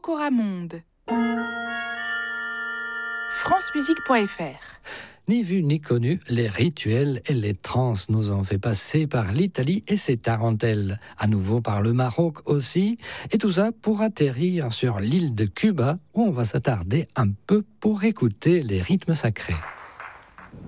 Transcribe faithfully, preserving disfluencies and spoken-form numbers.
Rocoramonde. francemusique point f r. Ni vu ni connu, les rituels et les transes nous ont fait passer par l'Italie et ses tarentelles, à nouveau par le Maroc aussi, et tout ça pour atterrir sur l'île de Cuba, où on va s'attarder un peu pour écouter les rythmes sacrés.